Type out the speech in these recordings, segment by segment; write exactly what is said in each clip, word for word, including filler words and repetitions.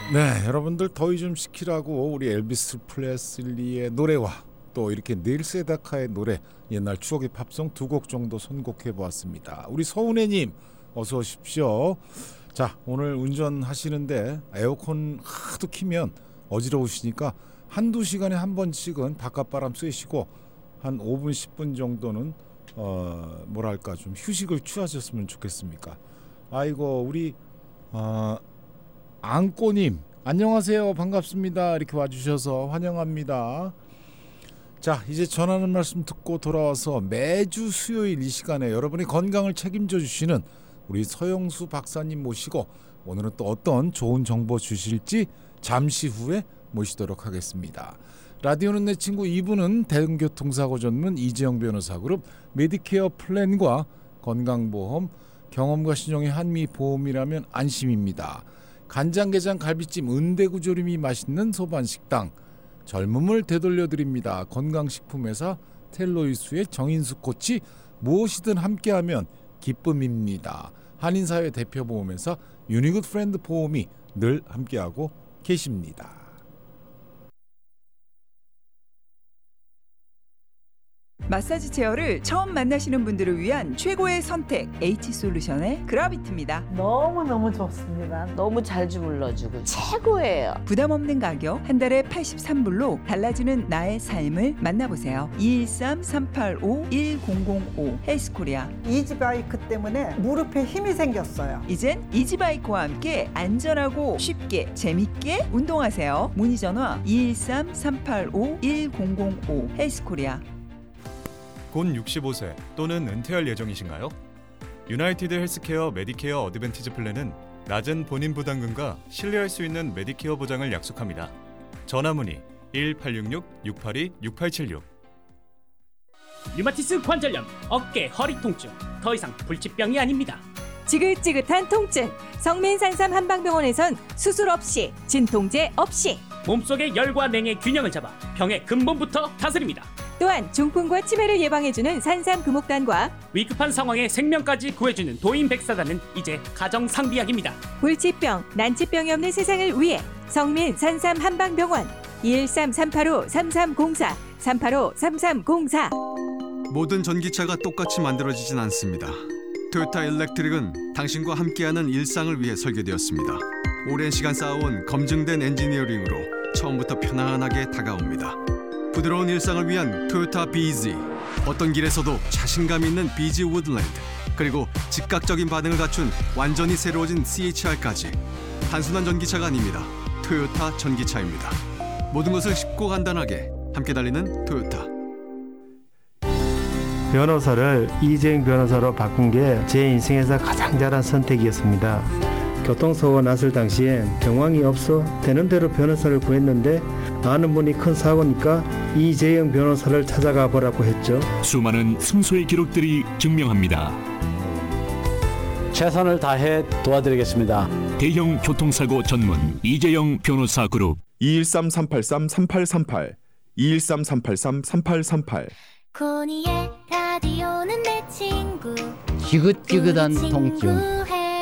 네, 여러분들 더위 좀 식히라고 우리 엘비스 프레슬리의 노래와 또 이렇게 닐 세다카의 노래, 옛날 추억의 팝송 두 곡 정도 선곡해 보았습니다. 우리 서운혜님 어서 오십시오. 자, 오늘 운전하시는데 에어컨 하도 키면 어지러우시니까 한두 시간에 한 번씩은 바깥바람 쐬시고 한 오 분 십 분 정도는 어 뭐랄까 좀 휴식을 취하셨으면 좋겠습니까. 아이고 우리 어 앙꼬님 안녕하세요, 반갑습니다. 이렇게 와주셔서 환영합니다. 자, 이제 전하는 말씀 듣고 돌아와서 매주 수요일 이 시간에 여러분의 건강을 책임져 주시는 우리 서영수 박사님 모시고 오늘은 또 어떤 좋은 정보 주실지 잠시 후에 모시도록 하겠습니다. 라디오는 내 친구 이 부는 대응교통사고 전문 이재영 변호사 그룹 메디케어 플랜과 건강보험, 경험과 신용의 한미보험이라면 안심입니다. 간장게장 갈비찜 은대구조림이 맛있는 소반식당, 젊음을 되돌려드립니다. 건강식품회사 텔로이스의 정인숙 코치, 무엇이든 함께하면 기쁨입니다. 한인사회 대표보험회사 유니굿 프렌드 보험이 늘 함께하고 계십니다. 마사지 체어를 처음 만나시는 분들을 위한 최고의 선택 H솔루션의 그라비티입니다. 너무너무 좋습니다. 너무 잘 주물러주고 최고예요. 부담 없는 가격, 한 달에 팔십삼 불로 달라지는 나의 삶을 만나보세요. 이일삼 삼팔오 일공공오 헬스코리아. 이지바이크 때문에 무릎에 힘이 생겼어요. 이젠 이지바이크와 함께 안전하고 쉽게 재밌게 운동하세요. 문의 전화 이일삼 삼팔오 일공공오 헬스코리아. 곧 육십오 세 또는 은퇴할 예정이신가요? 유나이티드 헬스케어 메디케어 어드밴티지 플랜은 낮은 본인 부담금과 신뢰할 수 있는 메디케어 보장을 약속합니다. 전화문의 일팔육육 육팔이 육팔칠육. 류마티스 관절염, 어깨, 허리 통증, 더 이상 불치병이 아닙니다. 지긋지긋한 통증, 성민산삼 한방병원에선 수술 없이, 진통제 없이 몸속의 열과 냉의 균형을 잡아 병의 근본부터 다스립니다. 또한 중풍과 치매를 예방해주는 산삼 금옥단과 위급한 상황에 생명까지 구해주는 도인백사단은 이제 가정상비약입니다. 불치병, 난치병이 없는 세상을 위해 성민 산삼 한방병원 이일삼 삼팔오 삼삼공사 삼팔오 삼삼공사. 모든 전기차가 똑같이 만들어지진 않습니다. 토요타 일렉트릭은 당신과 함께하는 일상을 위해 설계되었습니다. 오랜 시간 쌓아온 검증된 엔지니어링으로 처음부터 편안하게 다가옵니다. 부드러운 일상을 위한 토요타 비지, 어떤 길에서도 자신감 있는 비지 우드랜드, 그리고 즉각적인 반응을 갖춘 완전히 새로워진 씨에이치알까지 단순한 전기차가 아닙니다. 토요타 전기차입니다. 모든 것을 쉽고 간단하게 함께 달리는 토요타. 변호사를 이재영 변호사로 바꾼 게 제 인생에서 가장 잘한 선택이었습니다. 교통사고가 났을 당시엔 경황이 없어 되는 대로 변호사를 구했는데 아는 분이 큰 사고니까 이재영 변호사를 찾아가 보라고 했죠. 수많은 승소의 기록들이 증명합니다. 최선을 다해 도와드리겠습니다. 대형 교통사고 전문 이재영 변호사 그룹 이일삼 삼팔삼 삼팔삼팔 이일삼 삼팔삼 삼팔삼팔. 코니의 라디오는 내 친구. 지긋지긋한 통증.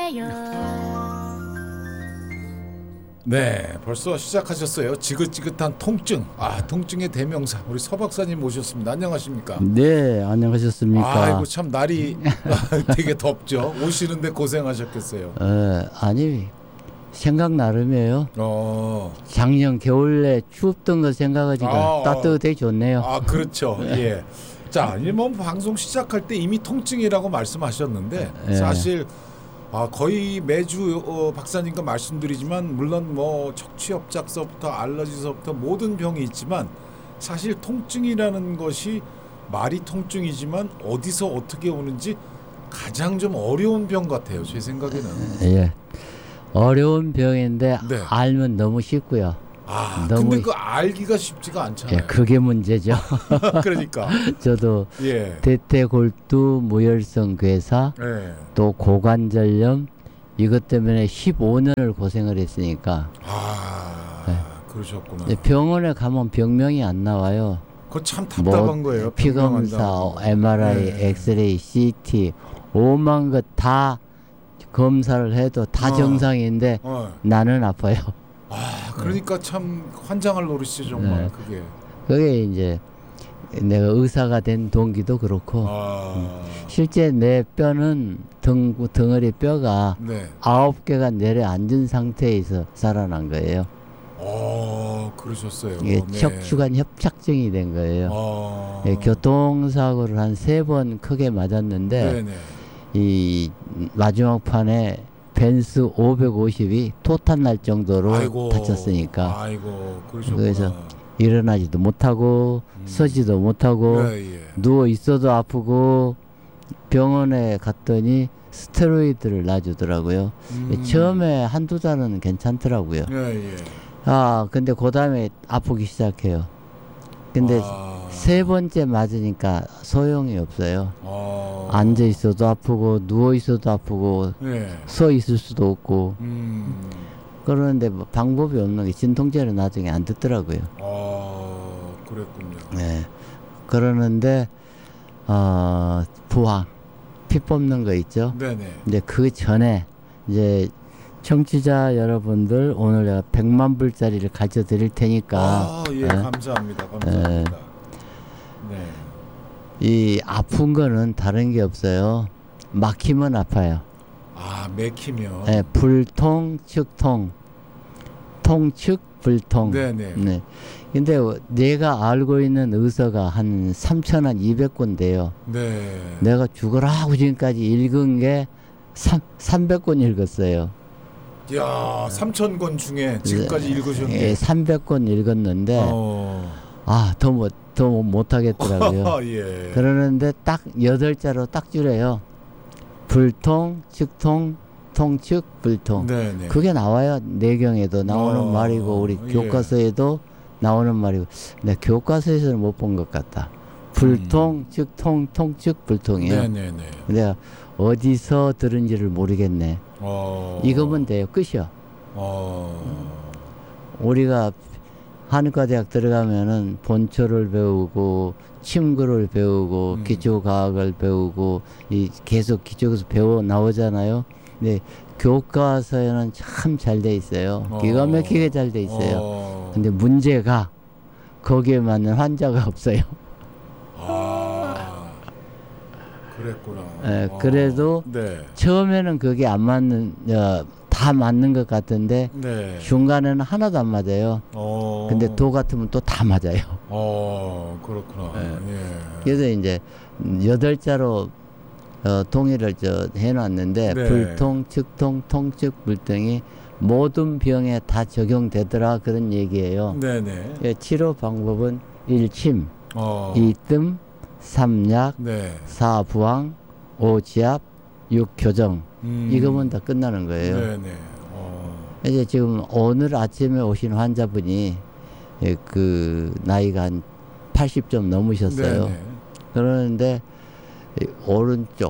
네, 벌써 시작하셨어요. 지긋지긋한 통증. 아, 통증의 대명사 우리 서 박사님 모셨습니다. 안녕하십니까? 네, 안녕하셨습니까? 아이고 참 날이 되게 덥죠. 오시는데 고생하셨겠어요. 에, 아니 생각 나름이에요. 어. 작년 겨울에 추웠던 거 생각하니까 아, 따뜻해 좋네요. 아, 그렇죠. 예. 자, 이 뭐 방송 시작할 때 이미 통증이라고 말씀하셨는데 예. 사실 아, 거의 매주 어, 박사님과 말씀드리지만 물론 뭐 척추협작서부터 알러지서부터 모든 병이 있지만 사실 통증이라는 것이 말이 통증이지만 어디서 어떻게 오는지 가장 좀 어려운 병 같아요. 제 생각에는. 예. 어려운 병인데 네. 알면 너무 쉽고요. 아, 너무 근데 그 알기가 쉽지가 않잖아요. 예, 그게 문제죠. 그러니까. 저도 예. 대퇴골두 무혈성 괴사, 예. 또 고관절염 이것 때문에 십오 년을 고생을 했으니까. 아, 네. 그러셨구나. 병원에 가면 병명이 안 나와요. 그거 참 답답한 뭐, 거예요. 피검사, 엠알아이, 네. 엑스레이, 씨티 오만 것 다 검사를 해도 다 어. 정상인데 어. 나는 아파요. 아, 그러니까 참 환장할 노릇이죠 정말 네. 그게. 그게 이제 내가 의사가 된 동기도 그렇고 아. 음. 실제 내 뼈는 등 덩어리 뼈가 네. 아홉 개가 내려앉은 상태에서 살아난 거예요. 어, 그러셨어요. 이게 네. 척추관 협착증이 된 거예요. 아. 예, 교통사고를 한 세 번 크게 맞았는데 네네. 이 마지막 판에 벤스 오백오십이 토탄 날 정도로 아이고, 다쳤으니까 아이고, 그러셨구나. 그래서 일어나지도 못하고 음. 서지도 못하고 예, 예. 누워 있어도 아프고 병원에 갔더니 스테로이드를 놔주더라고요. 음. 처음에 한두 달은 괜찮더라고요. 예, 예. 아 근데 그 다음에 아프기 시작해요. 근데 아. 세 번째 맞으니까 소용이 없어요. 아. 앉아 있어도 아프고 누워 있어도 아프고 예. 서 있을 수도 없고 음. 그러는데 뭐 방법이 없는 게 진통제를 나중에 안 듣더라고요. 아 그랬군요. 네. 그러는데 어, 부항 피 뽑는 거 있죠. 네네. 이제 그 전에 이제 청취자 여러분들 오늘 내가 백만 불짜리를 가르쳐 드릴 테니까. 아, 예, 네. 감사합니다. 감사합니다. 네. 이 아픈 거는 다른 게 없어요. 막히면 아파요. 아, 맥히면. 네, 불통, 측통, 통측, 불통. 네네. 네. 근데 내가 알고 있는 의사가 한 삼천이백 군데요. 네. 내가 죽어라 하고 지금까지 읽은 게 삼백 권 읽었어요. 야, 삼천 권 중에 지금까지 네. 읽으신 예, 게 삼백 권 읽었는데 어. 아, 더 못, 더 못 하겠더라고요. 예. 그러는데 딱 여덟 자로 딱 줄여요. 불통, 측통, 통측, 불통. 네네. 그게 나와요. 내경에도 나오는 어, 말이고 우리 예. 교과서에도 나오는 말이고 내 교과서에서는 못 본 것 같다. 불통, 음. 측통, 통측, 불통이에요. 네네네. 내가 어디서 들은지를 모르겠네. 어. 이거면 돼요. 끝이요. 어. 우리가 한의과 대학 들어가면은 본초를 배우고 침구를 배우고 음. 기초과학을 배우고 이 계속 기초에서 배워 나오잖아요. 근데 교과서에는 참 잘 돼 있어요. 어. 기가 막히게 잘 돼 있어요. 어. 근데 문제가 거기에 맞는 환자가 없어요. 아. 그랬구나. 예, 어. 그래도 네. 처음에는 그게 안 맞는 어, 다 맞는 것 같은데 네. 중간에는 하나도 안 맞아요. 어. 근데 도 같으면 또 다 맞아요. 어, 그렇구나. 예. 그래서 이제 여덟 자로 어, 동의를 저 해놨는데 네. 불통, 측통, 통측, 불통이 모든 병에 다 적용되더라 그런 얘기예요. 네네. 예, 치료 방법은 일침, 어. 이뜸, 삼약, 네. 사부항, 오지압, 육교정 음. 이거면 다 끝나는 거예요. 네네. 어. 이제 지금 오늘 아침에 오신 환자분이 예, 그 나이가 한 팔십 점 넘으셨어요. 네네. 그러는데 이 오른쪽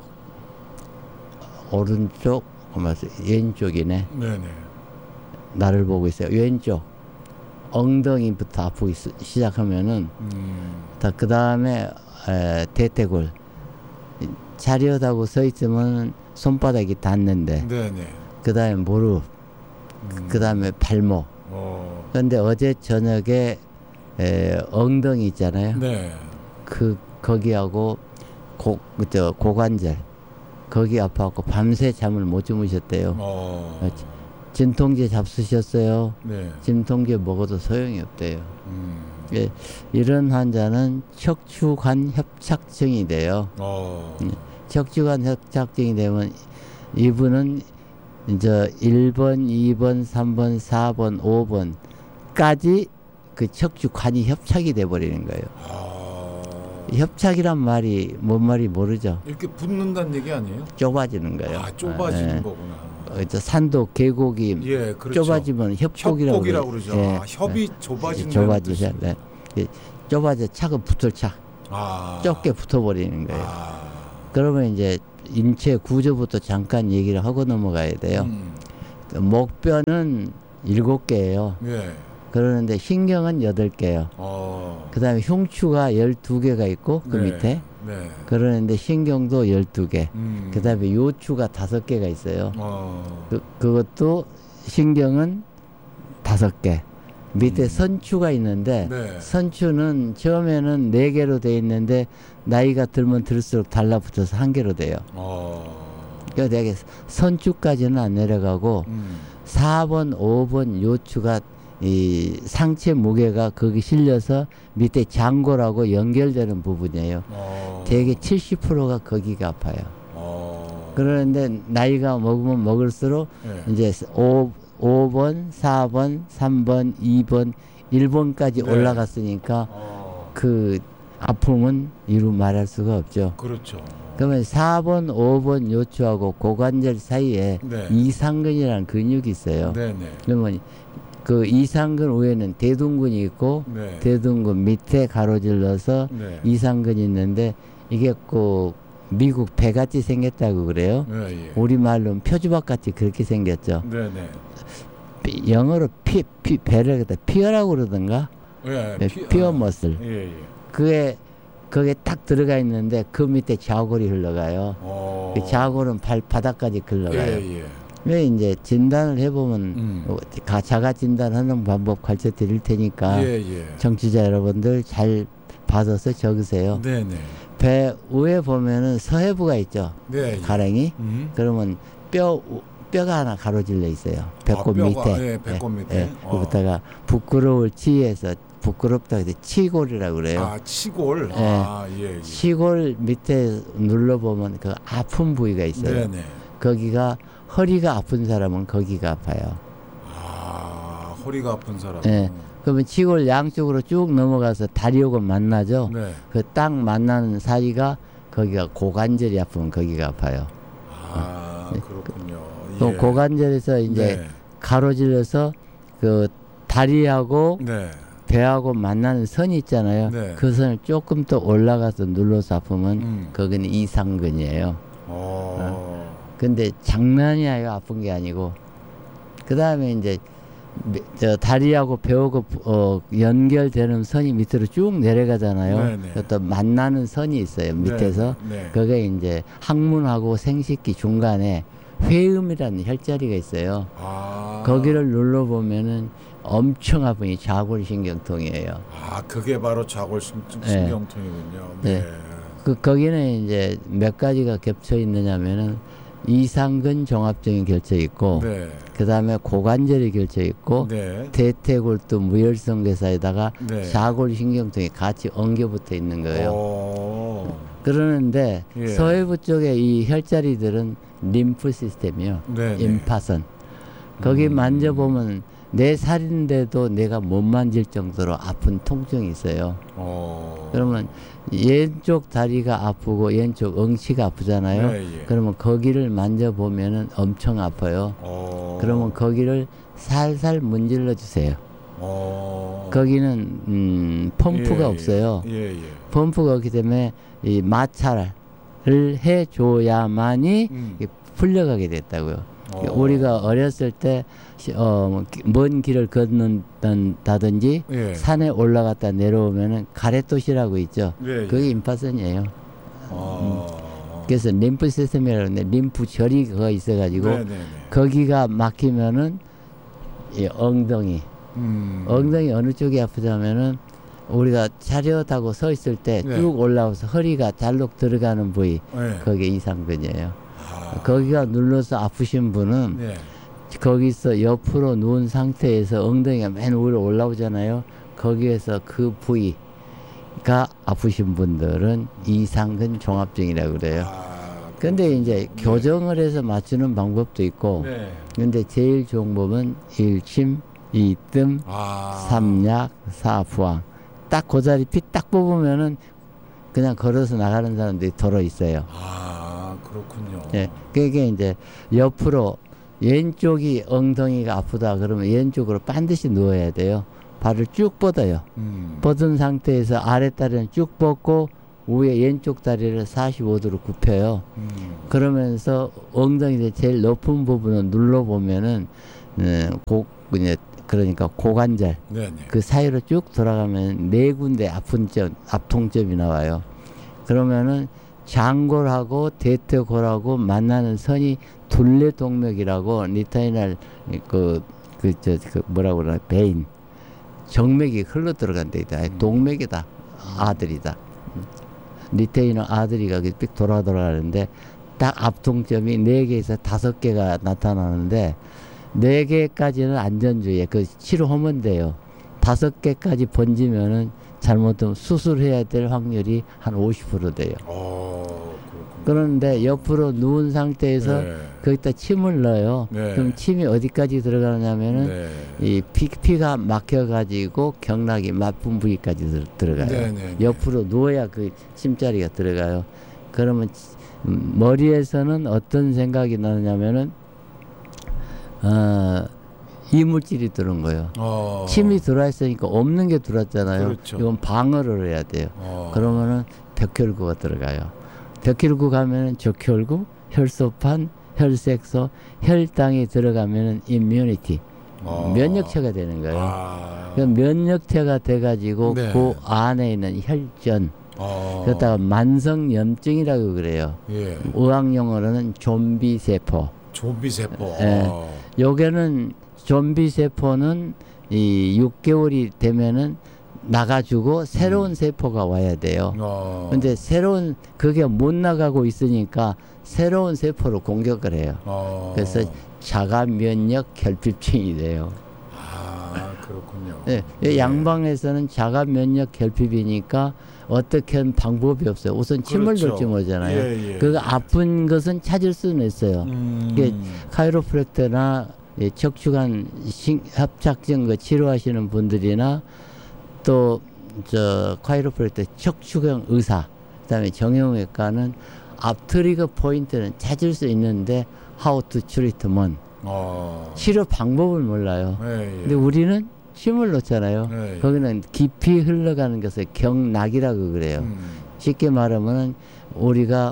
오른쪽 맞아 왼쪽이네. 네네. 나를 보고 있어요. 왼쪽 엉덩이부터 아프기 시- 시작하면은 음. 다 그 다음에 대퇴골 자리하다고 서 있으면 손바닥이 닿는데 네네. 그 다음에 무릎 음. 그 다음에 발목. 어. 그런데 어제 저녁에 에, 엉덩이 있잖아요. 네. 그 거기하고 고, 저 고관절 거기 아파갖고 밤새 잠을 못 주무셨대요. 어. 어, 진통제 잡수셨어요. 네. 진통제 먹어도 소용이 없대요. 음. 예, 이런 환자는 척추관 협착증이 돼요. 어. 음, 척추관 협착증이 되면 이분은 이제 일 번, 이 번, 삼 번, 사 번, 오 번까지 그 척추관이 협착이 돼 버리는 거예요. 아. 협착이란 말이 뭔 말이 모르죠. 이렇게 붙는다는 얘기 아니에요? 좁아지는 거예요. 아, 좁아지는 예. 거구나. 어, 저 산도 계곡이 예, 그렇죠. 좁아지면 협곡이라고, 협곡이라고 그러죠. 아, 협이 좁아진다는 좁아지죠. 뜻이군요. 네. 예, 좁아져 차가 붙을 차. 아. 좁게 붙어버리는 거예요. 아. 그러면 이제 인체 구조부터 잠깐 얘기를 하고 넘어가야 돼요. 음. 목뼈는 일곱 개예요. 예. 그러는데 신경은 여덟 개요. 어. 그 다음에 흉추가 열두 개가 있고 그 네. 밑에. 네. 그러는데 신경도 열두 개. 음. 그 다음에 요추가 다섯 개가 있어요. 어. 그, 그것도 신경은 다섯 개. 밑에 음. 선추가 있는데 네. 선추는 처음에는 네 개로 돼 있는데 나이가 들면 들수록 달라붙어서 한 개로 돼요. 어. 그러니까 되게 선추까지는 안 내려가고 음. 사 번, 오 번 요추가 이 상체 무게가 거기 실려서 밑에 장골하고 연결되는 부분이에요. 어. 대개 칠십 퍼센트가 거기가 아파요. 어. 그런데 나이가 먹으면 먹을수록 네. 이제 오, 오 번, 사 번, 삼 번, 이 번, 일 번까지 네. 올라갔으니까 어. 그 아픔은 이루 말할 수가 없죠. 그렇죠. 그러면 사 번, 오 번 요추하고 고관절 사이에 네. 이상근이라는 근육이 있어요. 네네. 그러면 그 이상근 위에는 대둔근이 있고 네. 대둔근 밑에 가로질러서 네. 이상근이 있는데 이게 꼭 미국 배같이 생겼다고 그래요. 네, 예. 우리말로는 표주박 같이 그렇게 생겼죠. 네네. 피- 영어로 피, 피, 배를 갖다 피어라고 그러던가? 예, 네, 피- 피어 아, 머슬. 예, 예. 그게 거기에 딱 들어가 있는데 그 밑에 좌골이 흘러가요. 어. 그 좌골은 발바닥까지 흘러가요. 예, 예. 왜 이제 진단을 해보면 음. 어, 가- 자가 진단하는 방법 가르쳐 드릴 테니까 예, 예. 정치자 여러분들 잘 받아서 적으세요. 네네. 배 위에 보면은 서해부가 있죠. 네, 예. 가랭이. 음. 그러면 뼈 뼈가 하나 가로질러 있어요. 배꼽 뼈가, 밑에. 예, 배꼽 밑에. 예, 어. 거기다가 부끄러울 치에서 부끄럽다 해서 치골이라고 그래요. 아, 치골. 예. 아, 예, 예. 치골 밑에 눌러보면 그 아픈 부위가 있어요. 네네. 거기가 허리가 아픈 사람은 거기가 아파요. 아, 허리가 아픈 사람. 예. 그러면 치골 양쪽으로 쭉 넘어가서 다리하고 만나죠. 네. 그 딱 만나는 사이가 거기가 고관절이 아프면 거기가 아파요. 아, 그렇군요. 또 예. 고관절에서 이제 네. 가로질러서 그 다리하고 네. 배하고 만나는 선이 있잖아요. 네. 그 선을 조금 더 올라가서 눌러서 아프면 음. 거기는 이상근이에요. 어. 근데 장난이 아니고 아픈 게 아니고 그 다음에 이제 저 다리하고 배하고 어, 연결되는 선이 밑으로 쭉 내려가잖아요. 네네. 또 만나는 선이 있어요 밑에서. 네, 네. 그게 이제 항문하고 생식기 중간에 회음이라는 혈자리가 있어요. 아. 거기를 눌러보면은 엄청 아픈 이 좌골신경통이에요. 아, 그게 바로 좌골신경통이군요. 네. 네. 그 거기는 이제 몇 가지가 겹쳐 있느냐면은 이상근 종합증이 겹쳐 있고, 네. 그 다음에 고관절이 겹쳐 있고, 네. 대퇴골두 무혈성괴사에다가 네. 좌골신경통이 같이 엉겨 붙어 있는 거예요. 오. 그러는데 예. 서해부 쪽에 이 혈자리들은 림프 시스템이요. 네, 네. 임파선. 거기 음. 만져보면 내 살인데도 내가 못 만질 정도로 아픈 통증이 있어요. 어. 그러면 왼쪽 다리가 아프고 왼쪽 엉치가 아프잖아요. 네, 예. 그러면 거기를 만져보면은 엄청 아파요. 어. 그러면 거기를 살살 문질러 주세요. 어. 거기는 음, 펌프가 예, 없어요. 예, 예. 펌프가 없기 때문에 이 마찰을 해줘야만이 음. 이게 풀려가게 됐다고요. 어. 우리가 어렸을 때 어, 먼 길을 걷는다든지 예. 산에 올라갔다 내려오면은 가래도시라고 있죠. 예, 예. 그게 임파선이에요. 어. 그래서 림프 시스템이라고 하는데 림프 절이 그거 있어가지고 네, 네, 네. 거기가 막히면은 이 엉덩이 음. 엉덩이 어느 쪽이 아프냐면은 우리가 차렷하고 서 있을 때 쭉 네. 올라와서 허리가 잘록 들어가는 부위 네. 그게 이상근이에요. 아. 거기가 눌러서 아프신 분은 네. 거기서 옆으로 누운 상태에서 엉덩이가 맨 위로 올라오잖아요. 거기에서 그 부위가 아프신 분들은 이상근 종합증이라고 그래요. 아, 근데 이제 네. 교정을 해서 맞추는 방법도 있고 네. 근데 제일 좋은 법은 일침, 이뜸, 아. 삼약, 사부항. 딱 그 자리 피 딱 뽑으면은 그냥 걸어서 나가는 사람들이 더러 있어요. 아, 그렇군요. 예, 그게 이제 옆으로 왼쪽이 엉덩이가 아프다 그러면 왼쪽으로 반드시 누워야 돼요. 발을 쭉 뻗어요. 음. 뻗은 상태에서 아랫다리는 쭉 뻗고 위에 왼쪽 다리를 사십오 도로 굽혀요. 음. 그러면서 엉덩이 제일 높은 부분을 눌러보면은 음, 고, 그냥 그러니까 고관절 네네. 그 사이로 쭉 돌아가면 네 군데 아픈 점, 압통점이 나와요. 그러면은 장골하고 대퇴골하고 만나는 선이 둘레동맥이라고 리타이널 그 그 저 그 뭐라고 그러나 베인 정맥이 흘러 들어간다. 음. 동맥이다. 아들이다. 리테이너 아들이가 삑 돌아 돌아가는데 딱 앞통점이 네 개에서 다섯 개가 나타나는데 네 개까지는 안전주의에 그 치료하면 돼요. 다섯 개까지 번지면은 잘못하면 수술해야 될 확률이 한 오십 퍼센트 돼요. 오, 그런데 옆으로 누운 상태에서 네. 거기다 침을 넣어요. 네. 그럼 침이 어디까지 들어가냐면은 네. 이 피, 피가 막혀가지고 경락이 맞은 부위까지 들, 들어가요. 네, 네, 네. 옆으로 누워야 그 침자리가 들어가요. 그러면 음, 머리에서는 어떤 생각이 나느냐면은 어, 이물질이 들은 거예요. 어. 침이 들어왔으니까 없는 게 들어왔잖아요. 그렇죠. 이건 방어를 해야 돼요. 어. 그러면은 백혈구가 들어가요. 백혈구 가면은 적혈구, 혈소판, 혈색소, 혈당이 들어가면은 임뮤니티, 어. 면역체가 되는 거예요. 아. 그 면역체가 돼가지고 네. 그 안에 있는 혈전, 어. 그렇다가 만성염증이라고 그래요. 예. 의학용어로는 좀비 세포. 좀비 세포. 예. 어. 요게는 좀비 세포는 이 육 개월이 되면은 나가주고 새로운 음. 세포가 와야 돼요. 어. 근데 새로운 그게 못 나가고 있으니까 새로운 세포로 공격을 해요. 어. 그래서 자가 면역 결핍증이 돼요. 아, 그렇군요. 네, 네. 양방에서는 자가 면역 결핍이니까 어떻게 하는 방법이 없어요. 우선 침을 그렇죠. 넣지 뭐잖아요. 예, 예. 그 아픈 것은 찾을 수는 있어요. 음. 이게 카이로프랙터나 예, 척추관 신, 협착증 거 치료하시는 분들이나 또 저 카이로프랙터 척추관 의사, 그다음에 정형외과는 앞트리거 포인트는 찾을 수 있는데 how to treatment 어. 치료 방법을 몰라요. 예, 예. 근데 우리는 침을 넣잖아요. 예, 예. 거기는 깊이 흘러가는 것을 경락이라고 그래요. 음. 쉽게 말하면은 우리가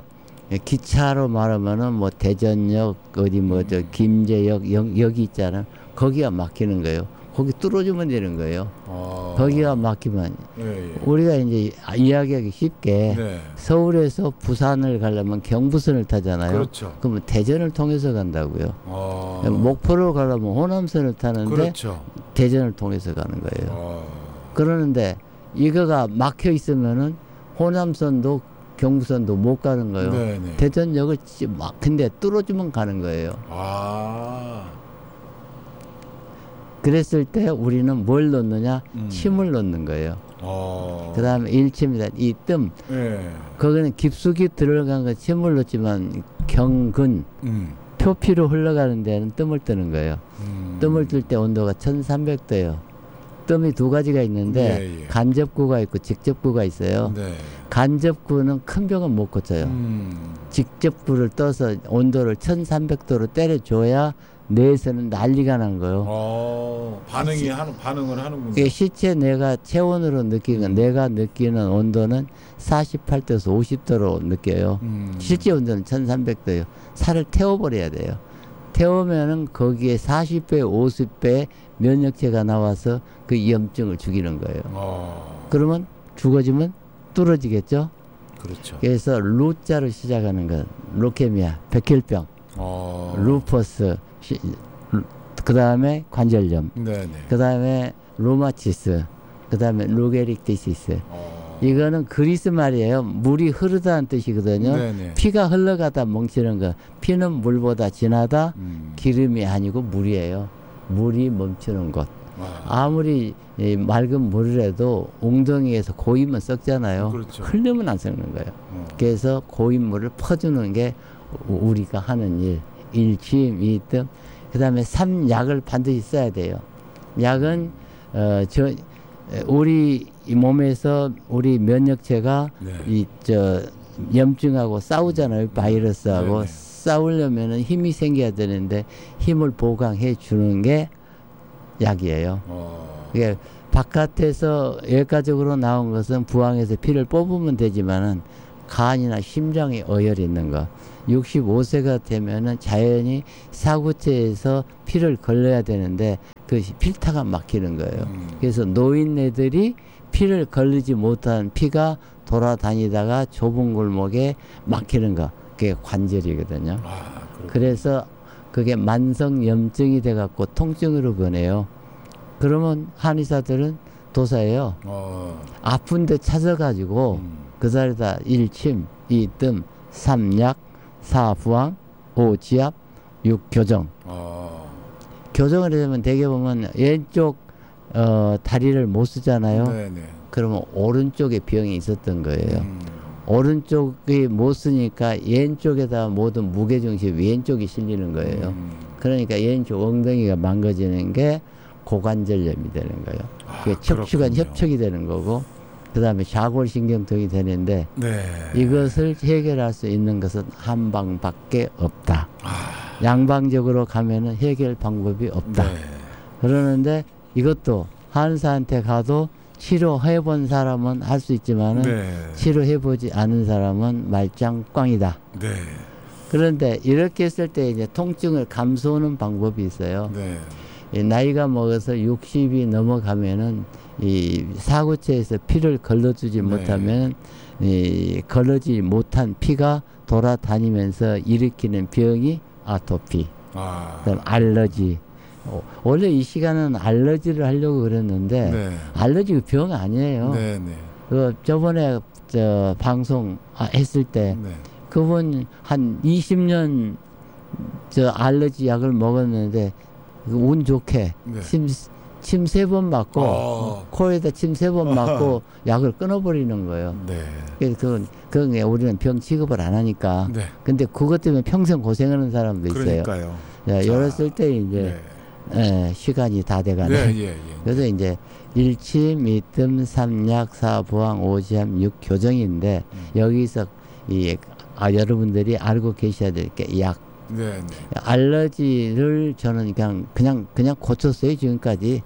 기차로 말하면은 뭐 대전역 어디 뭐 저 김제역 역, 여기 있잖아. 거기가 막히는 거예요. 거기 뚫어주면 되는 거예요. 아. 거기가 막히면 예, 예. 우리가 이제 이야기하기 쉽게 네. 서울에서 부산을 가려면 경부선을 타잖아요. 그렇죠. 그러면 대전을 통해서 간다고요. 아. 목포로 가려면 호남선을 타는데 그렇죠. 대전을 통해서 가는 거예요. 아. 그러는데 이거가 막혀 있으면은 호남선도 경부선도 못 가는 거예요. 네네. 대전역을 막 근데 뚫어주면 가는 거예요. 아. 그랬을 때 우리는 뭘 넣느냐? 음. 침을 넣는 거예요. 어. 그 다음에 일침이다. 이 뜸. 네. 거기는 깊숙이 들어간 거 침을 넣지만 경근, 음. 표피로 흘러가는 데는 뜸을 뜨는 거예요. 음. 뜸을 뜰 때 온도가 천삼백 도예요. 뜸이 두 가지가 있는데 네, 예. 간접구가 있고 직접구가 있어요. 네. 간접구는 큰 병은 못 고쳐요. 음. 직접구를 떠서 온도를 천삼백 도로 때려줘야 뇌에서는 난리가 난 거예요. 어, 반응이 시, 하는 반응을 하는군요. 예, 시체 내가 체온으로 느끼는 음. 내가 느끼는 온도는 사십팔 도에서 오십 도로 느껴요. 음. 실제 온도는 천삼백 도예요. 살을 태워버려야 돼요. 태우면은 거기에 사십 배, 오십 배 면역체가 나와서 그 염증을 죽이는 거예요. 어. 그러면 죽어지면 뚫어지겠죠. 그렇죠. 그래서 루자로 시작하는 건 루케미아, 백혈병, 어. 루퍼스, 그 다음에 관절염, 그 다음에 루마티스, 그 다음에 루게릭티시스. 어. 이거는 그리스 말이에요. 물이 흐르다는 뜻이거든요. 네네. 피가 흘러가다 멈추는 거. 피는 물보다 진하다. 음. 기름이 아니고 물이에요. 물이 멈추는 곳. 와. 아무리 이 맑은 물이라도 웅덩이에서 고이면 썩잖아요. 그렇죠. 흐르면 안 썩는 거예요. 어. 그래서 고인 물을 퍼주는 게 우리가 하는 일. 일침, 이뜸. 그 다음에 삼 약을 반드시 써야 돼요. 약은 어, 저 우리 이 몸에서 우리 면역체가 네. 이 저 염증하고 싸우잖아요. 바이러스하고. 네네. 싸우려면은 힘이 생겨야 되는데 힘을 보강해 주는 게 약이에요. 어. 이게 바깥에서 외과적으로 나온 것은 부항에서 피를 뽑으면 되지만은 간이나 심장에 어혈이 있는 거. 육십오 세가 되면은 자연히 사구체에서 피를 걸러야 되는데 그 필터가 막히는 거예요. 음. 그래서 노인네들이 피를 걸리지 못한 피가 돌아다니다가 좁은 골목에 막히는 거. 그게 관절이거든요. 아, 그래서 그게 만성 염증이 돼갖고 통증으로 변해요. 그러면 한의사들은 도사예요. 어. 아픈데 찾아가지고 음. 그 자리에다 일 침, 이 뜸, 삼 약, 사 부항, 오 지압, 육 교정. 어. 교정을 하면 대개 보면 왼쪽 어, 다리를 못 쓰잖아요. 네네. 그러면 오른쪽에 병이 있었던 거예요. 음. 오른쪽이 못 쓰니까 왼쪽에다 모든 무게중심이 왼쪽이 실리는 거예요. 음. 그러니까 왼쪽 엉덩이가 망가지는 게 고관절염이 되는 거예요. 아, 그게 척추관 그렇군요. 협착이 되는 거고, 그 다음에 좌골신경통이 되는데 네. 이것을 해결할 수 있는 것은 한 방밖에 없다. 아. 양방적으로 가면은 해결 방법이 없다. 네. 그러는데 이것도 한의사한테 가도 치료해본 사람은 할 수 있지만은 네. 치료해보지 않은 사람은 말짱 꽝이다. 네. 그런데 이렇게 했을 때 이제 통증을 감소하는 방법이 있어요. 네. 이 나이가 먹어서 육십이 넘어가면은 이 사구체에서 피를 걸러주지 네. 못하면 이 걸러지 못한 피가 돌아다니면서 일으키는 병이 아토피, 아. 그다음 알러지. 어, 원래 이 시간은 알러지를 하려고 그랬는데 네. 알러지 병 아니에요. 네, 네. 그 저번에 저 방송 아, 했을 때 네. 그분 한 이십 년 저 알러지 약을 먹었는데 운 좋게 네. 침 침 세 번 맞고 어. 코에다 침 세 번 맞고 약을 끊어버리는 거예요. 네. 그래서 그건 그건 우리는 병 취급을 안 하니까. 네. 근데 그것 때문에 평생 고생하는 사람도 있어요. 그러니까요. 자, 자, 이랬을 때 이제 예, 시간이 다 돼가네. 네, 예, 예. 그래서 이제 일 침, 이 뜸, 삼 약, 사 부항, 오 지압, 육 교정인데 음. 여기서 이 아, 여러분들이 알고 계셔야 될 게 약. 네, 네. 알러지를 저는 그냥 그냥 그냥 고쳤어요 지금까지.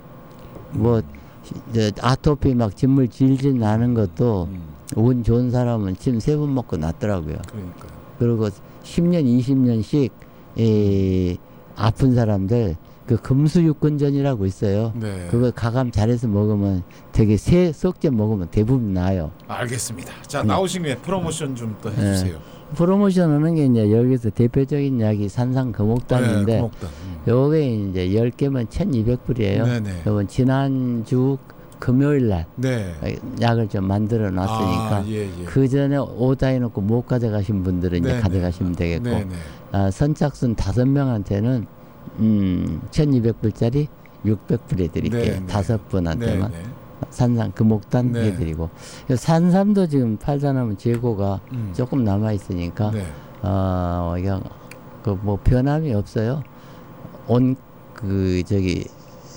뭐 이제 아토피 막 진물 질질 나는 것도 음. 운 좋은 사람은 침 세 번 먹고 낫더라고요. 그러니까. 그리고 십 년, 이십 년씩 이 아픈 사람들 그 금수육근전이라고 있어요. 네. 그거 가감 잘해서 먹으면 되게 세 석째 먹으면 대부분 나아요. 알겠습니다. 자, 네. 나오신 김에 프로모션 좀 또 해주세요. 네. 프로모션 하는 게 이제 여기서 대표적인 약이 산삼금옥단인데 네, 금옥단. 음. 요게 이제 열 개면 천이백 불이에요. 네네. 요건 지난주 금요일 날 네. 약을 좀 만들어 놨으니까 아, 예, 예. 그 전에 오다 해놓고 못 가져가신 분들은 이제 네네. 가져가시면 되겠고 네네. 아, 선착순 다섯 명한테는 음, 천이백 불짜리 육백 불 해드릴게요. 네네. 다섯 분한테만. 네네. 산삼 금옥단 네. 해드리고 산삼도 지금 팔다 나면 재고가 음. 조금 남아 있으니까 네. 어 그냥 그 뭐 변함이 없어요. 온 그 저기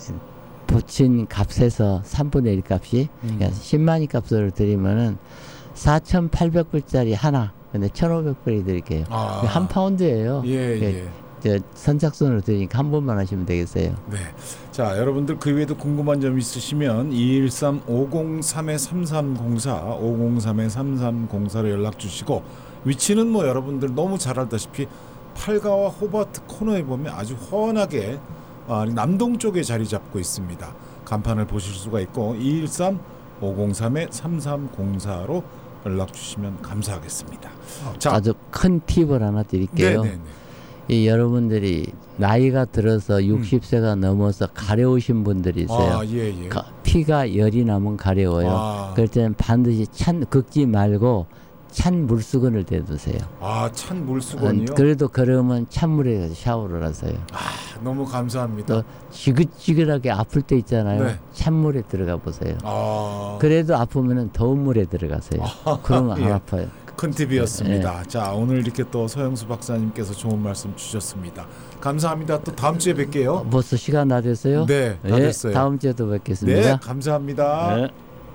붙인 값에서 삼분의 일 값이 음. 그러니까 십만이 값으로 드리면은 사천팔백 불짜리 하나. 근데 천오백 불이 드릴게요. 아. 한 파운드예요. 예, 예. 저 선착순으로 드리니까 한 번만 하시면 되겠어요. 네. 자, 여러분들 그 외에도 궁금한 점 있으시면 이일삼 오공삼 삼삼공사 오공삼 삼삼공사로 연락 주시고 위치는 뭐 여러분들 너무 잘 알다시피 팔가와 호바트 코너에 보면 아주 훤하게 아, 남동 쪽에 자리 잡고 있습니다. 간판을 보실 수가 있고 이일삼 오공삼 삼삼공사로 연락 주시면 감사하겠습니다. 자, 아주 큰 팁을 하나 드릴게요. 네네네. 이 여러분들이 나이가 들어서 육십 세가 음. 넘어서 가려우신 분들이 있어요. 아, 예, 예. 가, 피가 열이 나면 가려워요. 아. 그럴 때는 반드시 찬 긁지 말고 찬 물수건을 대두세요. 아, 찬 물수건이요? 어, 그래도 그러면 찬물에 가서 샤워를 하세요. 아, 너무 감사합니다. 또 지긋지긋하게 아플 때 있잖아요. 네. 찬물에 들어가 보세요. 아. 그래도 아프면은 더운 물에 들어가세요. 아, 그러면 예. 안 아파요. 큰 팁이었습니다. 네. 자, 오늘 이렇게 또 서영수 박사님께서 좋은 말씀 주셨습니다. 감사합니다. 또 다음 주에 뵐게요. 어, 벌써 시간 다 됐어요? 네, 다 예, 됐어요. 다음 주에도 뵙겠습니다. 네, 감사합니다. 네.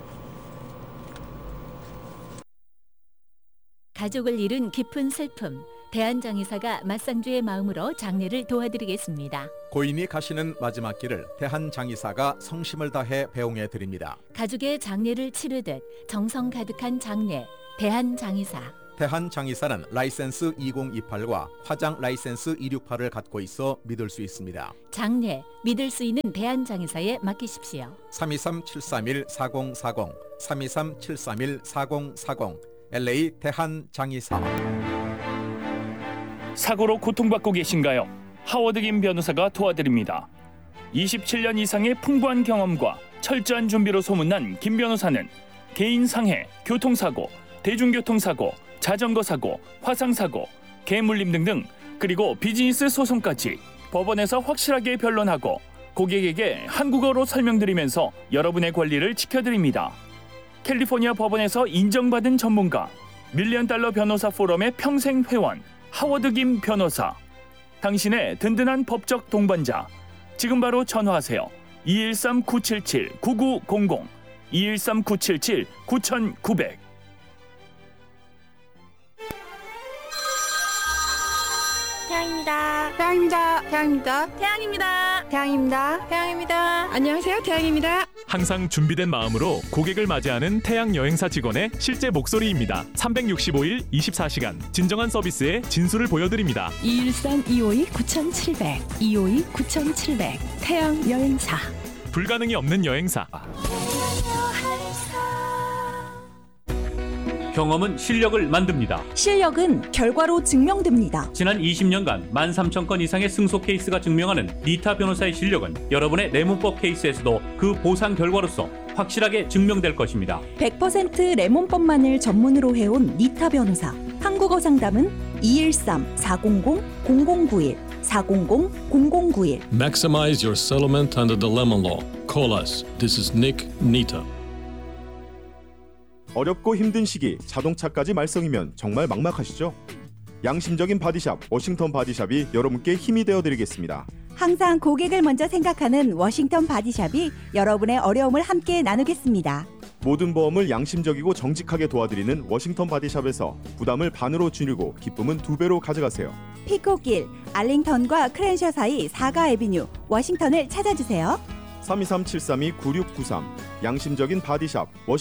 가족을 잃은 깊은 슬픔. 대한장의사가 맞상주의 마음으로 장례를 도와드리겠습니다. 고인이 가시는 마지막 길을 대한장의사가 성심을 다해 배웅해 드립니다. 가족의 장례를 치르듯 정성 가득한 장례. 대한장의사. 대한장의사는 라이센스 이공이팔과 화장 라이센스 이육팔을 갖고 있어 믿을 수 있습니다. 장례, 믿을 수 있는 대한장의사에 맡기십시오. 삼이삼 칠삼일 사공사공 삼이삼 칠삼일 사공사공 엘에이 대한장의사. 사고로 고통받고 계신가요? 하워드 김 변호사가 도와드립니다. 이십칠 년 이상의 풍부한 경험과 철저한 준비로 소문난 김 변호사는 개인 상해, 교통사고, 대중교통사고, 자전거 사고, 화상사고, 개물림 등등 그리고 비즈니스 소송까지 법원에서 확실하게 변론하고 고객에게 한국어로 설명드리면서 여러분의 권리를 지켜드립니다. 캘리포니아 법원에서 인정받은 전문가, 밀리언 달러 변호사 포럼의 평생 회원 하워드 김 변호사. 당신의 든든한 법적 동반자. 지금 바로 전화하세요. 이일삼 구칠칠 구구공공 이일삼 구칠칠 구구공공. 태양입니다. 태양입니다. 태양입니다. 태양입니다. 태양입니다. 태양입니다. 안녕하세요. 태양입니다. 항상 준비된 마음으로 고객을 맞이하는 태양 여행사 직원의 실제 목소리입니다. 삼백육십오 일 이십사 시간 진정한 서비스의 진수를 보여드립니다. 이일삼 이오이 구칠백 이오이 구칠백 태양 여행사. 불가능이 없는 여행사. 경험은 실력을 만듭니다. 실력은 결과로 증명됩니다. 지난 이십 년간 만 삼천 건 이상의 승소 케이스가 증명하는 니타 변호사의 실력은 여러분의 레몬법 케이스에서도 그 보상 결과로서 확실하게 증명될 것입니다. 백 퍼센트 레몬법만을 전문으로 해온 니타 변호사. 한국어 상담은 이일삼 사공공 공공구일 사공공 공공구일. Maximize your settlement under the lemon law. Call us. This is Nick Nita. 어렵고 힘든 시기 자동차까지 말썽이면 정말 막막하시죠? 양심적인 바디샵 워싱턴 바디샵이 여러분께 힘이 되어드리겠습니다. 항상 고객을 먼저 생각하는 워싱턴 바디샵이 여러분의 어려움을 함께 나누겠습니다. 모든 보험을 양심적이고 정직하게 도와드리는 워싱턴 바디샵에서 부담을 반으로 줄이고 기쁨은 두 배로 가져가세요. 피코길, 알링턴과 크랜셔 사이 사가 애비뉴 워싱턴을 찾아주세요. 삼이삼 칠삼이 구육구삼 양심적인 바디샵 워싱턴